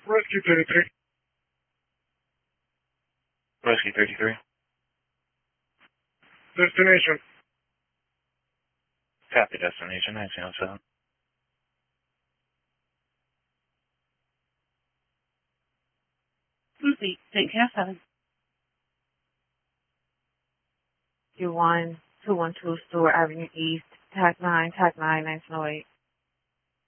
Rescue 33. Rescue 33. Destination. Copy destination, 1907. Lucy, take care, 7. You 1, 212 Stewart Avenue East, TAC 9, 1908.